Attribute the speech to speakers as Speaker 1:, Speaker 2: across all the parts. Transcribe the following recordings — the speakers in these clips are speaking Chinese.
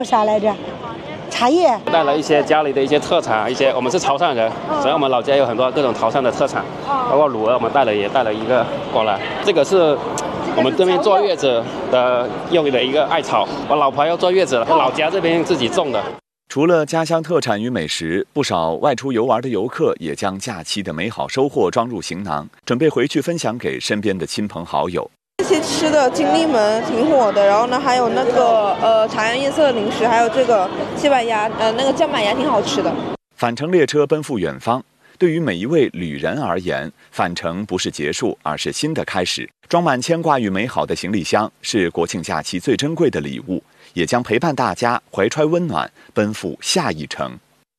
Speaker 1: 啥来着？茶叶。
Speaker 2: 带了一些家里的一些特产，我们是潮汕人，所以我们老家有很多各种潮汕的特产，包括卤鹅，我们也带了一个过来。这个是我们这边坐月子的用的一个艾草，我老婆要坐月子了，我老家这边自己种的。
Speaker 3: 除了家乡特产与美食，不少外出游玩的游客也将假期的美好收获装入行囊，准备回去分享给身边的亲朋好友。
Speaker 4: 这些吃的金利门挺火的，然后呢还有那个茶颜悦色的零食，还有这个西板牙那个酱板牙挺好吃的。
Speaker 3: 返程列车奔赴远方，对于每一位旅人而言，返程不是结束，而是新的开始。装满牵挂与美好的行李箱是国庆假期最珍贵的礼物，也将陪伴大家怀揣温暖，奔赴下一程。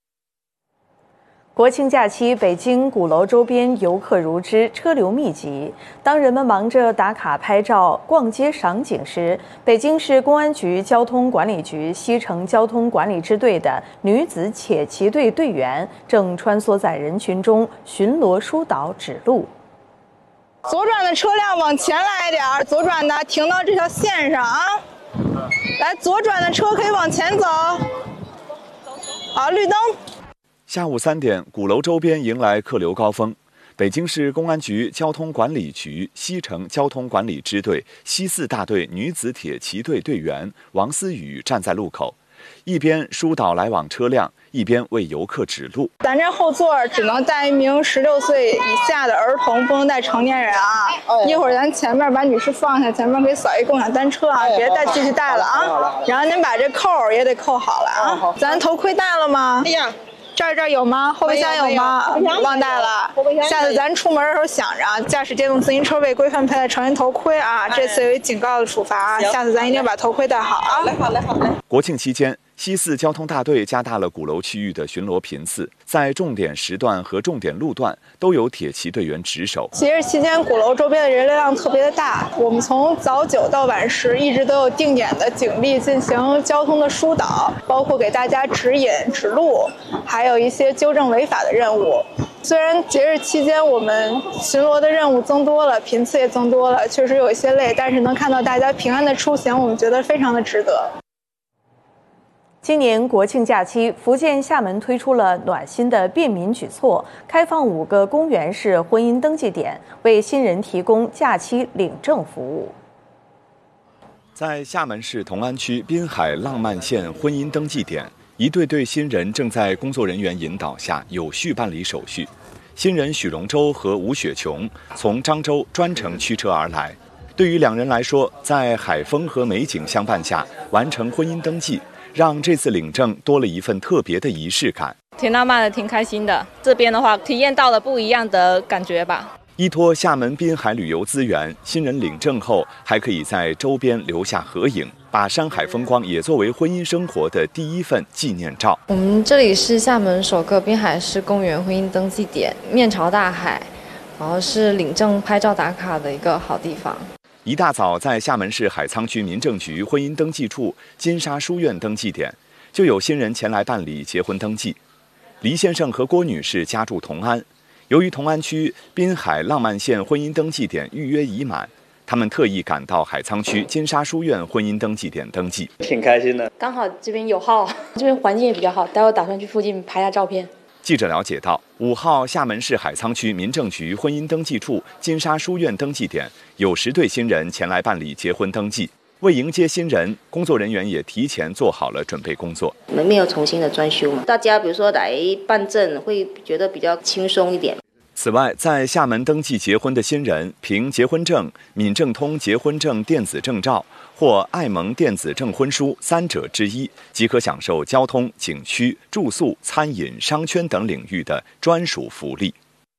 Speaker 5: 国庆假期，北京鼓楼周边游客如织，车流密集。当人们忙着打卡拍照、逛街赏景时，北京市公安局交通管理局西城交通管理支队的女子铁骑队队员正穿梭在人群中巡逻疏导指路。
Speaker 6: 左转的车辆往前来一点，左转的停到这条线上啊！来，左转的车可以往前走。好，绿灯。
Speaker 3: 下午3点，鼓楼周边迎来客流高峰。北京市公安局交通管理局西城交通管理支队西4大队女子铁骑队队员王思雨站在路口，一边疏导来往车辆，一边为游客指路。
Speaker 6: 咱这后座只能带一名16岁以下的儿童，不能带成年人啊。一会儿咱前面把女士放下，前面可以扫一共享单车啊，别再继续带了啊。然后您把这扣也得扣好了啊。咱头盔戴了吗？哎呀。这儿有吗？后备箱有吗？忘带了。下次咱出门的时候想着，驾驶电动自行车未规范佩戴成人头盔啊，这次有一警告的处罚啊。下次咱一定把头盔戴好啊。
Speaker 4: 好嘞。
Speaker 3: 国庆期间，西4交通大队加大了鼓楼区域的巡逻频次，在重点时段和重点路段都有铁骑队员值守。
Speaker 6: 节日期间，鼓楼周边的人流量特别的大，我们从早9到晚10一直都有定点的警力进行交通的疏导，包括给大家指引指路，还有一些纠正违法的任务。虽然节日期间我们巡逻的任务增多了，频次也增多了，确实有一些累，但是能看到大家平安的出行，我们觉得非常的值得。
Speaker 5: 今年国庆假期，福建厦门推出了暖心的便民举措，开放5个公园式婚姻登记点，为新人提供假期领证服务。
Speaker 3: 在厦门市同安区滨海浪漫县婚姻登记点，一对新人正在工作人员引导下有序办理手续。新人许荣洲和吴雪琼从漳州专程驱车而来。对于2人来说，在海风和美景相伴下完成婚姻登记，让这次领证多了一份特别的仪式感，
Speaker 7: 挺浪漫的，挺开心的。这边的话，体验到了不一样的感觉吧。
Speaker 3: 依托厦门滨海旅游资源，新人领证后还可以在周边留下合影，把山海风光也作为婚姻生活的第一份纪念照。
Speaker 8: 我们这里是厦门首个滨海市公园婚姻登记点，面朝大海，然后是领证拍照打卡的一个好地方。
Speaker 3: 一大早，在厦门市海沧区民政局婚姻登记处金沙书院登记点，就有新人前来办理结婚登记。黎先生和郭女士家住同安，由于同安区滨海浪漫县婚姻登记点预约已满，他们特意赶到海沧区金沙书院婚姻登记点登记，
Speaker 9: 挺开心的。
Speaker 10: 刚好这边有号，这边环境也比较好，待会打算去附近拍下照片。
Speaker 3: 记者了解到，5号厦门市海沧区民政局婚姻登记处金沙书院登记点有10对新人前来办理结婚登记。为迎接新人，工作人员也提前做好了准备工作。
Speaker 11: 我们没有重新的专修嘛，大家比如说来办证会觉得比较轻松一点。
Speaker 3: 此外，在厦门登记结婚的新人，凭结婚证、闽政通结婚证电子证照或爱盟电子证婚书3者之一，即可享受交通、景区、住宿、餐饮、商圈等领域的专属福利。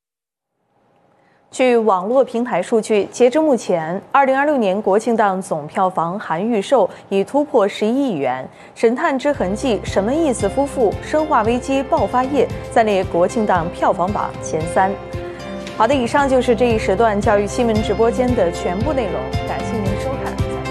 Speaker 5: 据网络平台数据，截至目前，2026年国庆档总票房含预售已突破11亿元，《神探之痕迹》、什么意思夫妇、生化危机爆发夜暂列国庆档票房榜前3。好的，以上就是这一时段教育新闻直播间的全部内容。